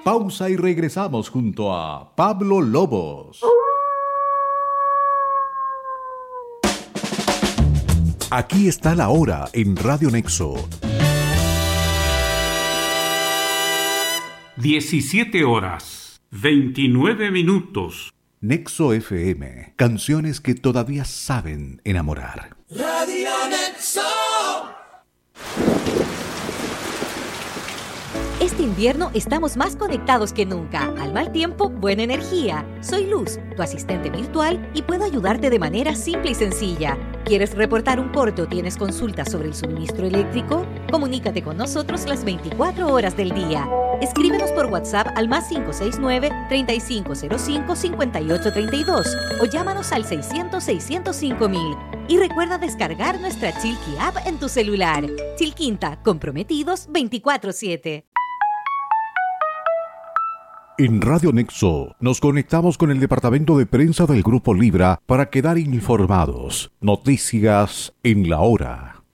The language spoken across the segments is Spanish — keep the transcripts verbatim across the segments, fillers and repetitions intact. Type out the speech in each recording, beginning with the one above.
Pausa y regresamos junto a Pablo Lobos. Aquí está la hora en Radio Nexo. diecisiete horas, veintinueve minutos. Nexo F M, canciones que todavía saben enamorar. Radio Nexo. Este invierno estamos más conectados que nunca. Al mal tiempo, buena energía. Soy Luz, tu asistente virtual, y puedo ayudarte de manera simple y sencilla. ¿Quieres reportar un corte o tienes consultas sobre el suministro eléctrico? Comunícate con nosotros las veinticuatro horas del día. Escríbenos por WhatsApp al más cinco seis nueve, treinta y cinco cero cinco, cincuenta y ocho treinta y dos o llámanos al seiscientos, seiscientos cinco mil. Y recuerda descargar nuestra Chilqui App en tu celular. Chilquinta, comprometidos veinticuatro siete. En Radio Nexo nos conectamos con el departamento de prensa del Grupo Libra para quedar informados. Noticias en la hora.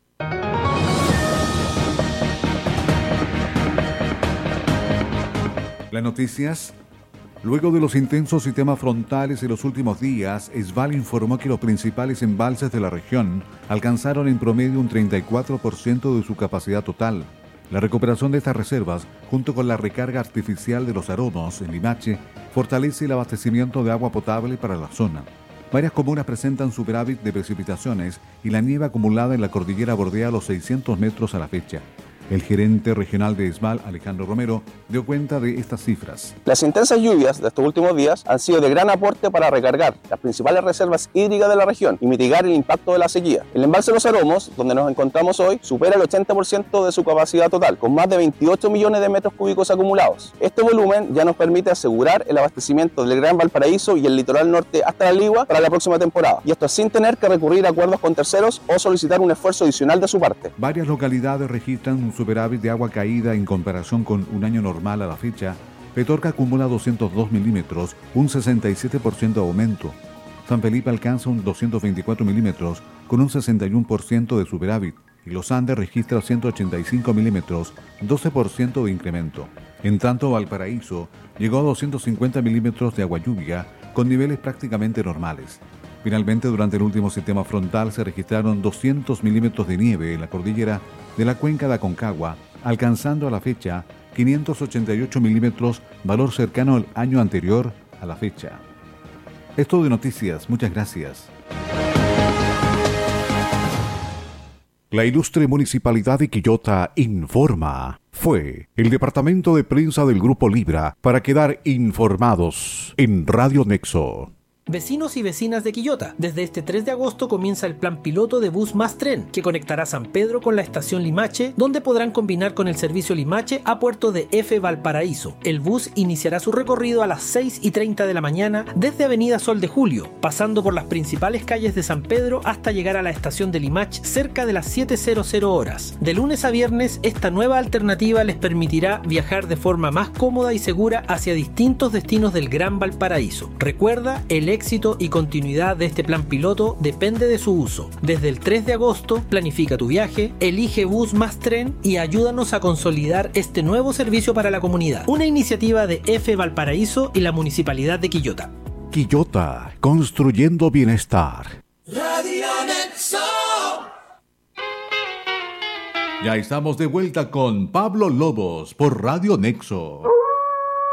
Las noticias. Luego de los intensos sistemas frontales en los últimos días, ESVAL informó que los principales embalses de la región alcanzaron en promedio un treinta y cuatro por ciento de su capacidad total. La recuperación de estas reservas, junto con la recarga artificial de los aromos en Limache, fortalece el abastecimiento de agua potable para la zona. Varias comunas presentan superávit de precipitaciones y la nieve acumulada en la cordillera bordea los seiscientos metros a la fecha. El gerente regional de ESVAL, Alejandro Romero, dio cuenta de estas cifras. Las intensas lluvias de estos últimos días han sido de gran aporte para recargar las principales reservas hídricas de la región y mitigar el impacto de la sequía. El embalse de los Aromos, donde nos encontramos hoy, supera el ochenta por ciento de su capacidad total, con más de veintiocho millones de metros cúbicos acumulados. Este volumen ya nos permite asegurar el abastecimiento del Gran Valparaíso y el litoral norte hasta la Ligua para la próxima temporada. Y esto sin tener que recurrir a acuerdos con terceros o solicitar un esfuerzo adicional de su parte. Varias localidades registran un superávit de agua caída en comparación con un año normal a la fecha. Petorca acumula doscientos dos milímetros, un sesenta y siete por ciento de aumento. San Felipe alcanza un doscientos veinticuatro milímetros, con un sesenta y uno por ciento de superávit. Y Los Andes registra ciento ochenta y cinco milímetros, doce por ciento de incremento. En tanto, Valparaíso llegó a doscientos cincuenta milímetros de agua lluvia, con niveles prácticamente normales. Finalmente, durante el último sistema frontal se registraron doscientos milímetros de nieve en la cordillera de la cuenca de Aconcagua, alcanzando a la fecha quinientos ochenta y ocho milímetros, valor cercano al año anterior a la fecha. Es todo de noticias, muchas gracias. La ilustre Municipalidad de Quillota informa. Fue el departamento de prensa del Grupo Libra para quedar informados en Radio Nexo. Vecinos y vecinas de Quillota, desde este tres de agosto comienza el plan piloto de Bus Más Tren, que conectará San Pedro con la estación Limache, donde podrán combinar con el servicio Limache a Puerto de F. Valparaíso. El bus iniciará su recorrido a las seis y treinta de la mañana desde Avenida Sol de Julio, pasando por las principales calles de San Pedro hasta llegar a la estación de Limache cerca de las siete horas. De lunes a viernes, esta nueva alternativa les permitirá viajar de forma más cómoda y segura hacia distintos destinos del Gran Valparaíso. Recuerda, el éxito y continuidad de este plan piloto depende de su uso. Desde el tres de agosto, planifica tu viaje, elige Bus Más Tren y ayúdanos a consolidar este nuevo servicio para la comunidad. Una iniciativa de F. Valparaíso y la Municipalidad de Quillota. Quillota, construyendo bienestar. Radio Nexo. Ya estamos de vuelta con Pablo Lobos por Radio Nexo.